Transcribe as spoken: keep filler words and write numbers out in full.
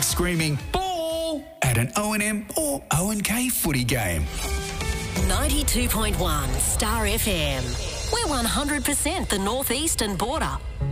like screaming ball at an O and M or O and K footy game. ninety-two point one Star F M. We're one hundred percent the North Eastern Border.